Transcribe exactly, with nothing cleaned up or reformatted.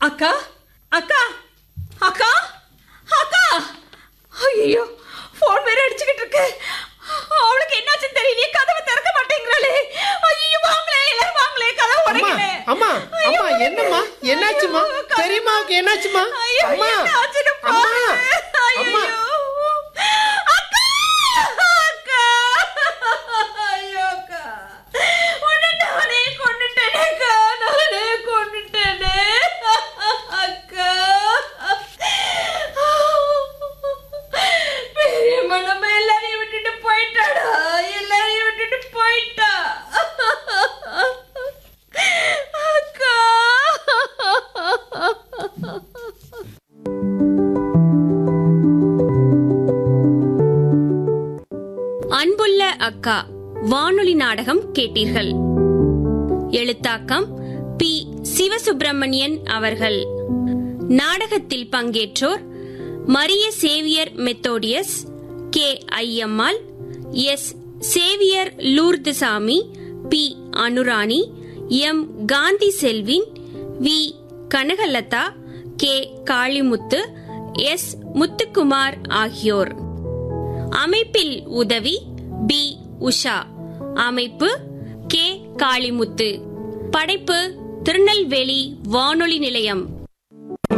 அக்கா அக்கா அக்கா அக்கா, ஐயோ போன் வேற அடிச்சுக்கிட்டு இருக்கு. அவளுக்கு என்னாச்சுன்னு தெரியலையே, கதவை திறக்க மாட்டேங்கிறாளே. ஐயோ வாங்களே, எல்லாரும் வாங்களே, கதவை உடைங்களே. அம்மா அம்மா என்னம்மா, என்னாச்சுமா? தெரியுமாவுக்கு என்னாச்சுமா? அம்மா அம்மா அம்மா அன்புள்ள அக்கா வானொலி நாடகம் கேட்டீர்கள். எழுத்தாக்கம் பி சிவசுப்பிரமணியன் அவர்கள். நாடகத்தில் பங்கேற்றோர் Maria Xavier Methodius, K Ayyammal, S Xavier Lourdusamy, B Anurani, M Gandhi Selvin, we Kanakalatha, K Kalimuthu, S Muthukumar ஆகியோர். அமைப்பில் உதவி பி உஷா. அமைப்பு கே காளிமுத்து. படைப்பு திருநெல்வேலி வானொலி நிலையம்.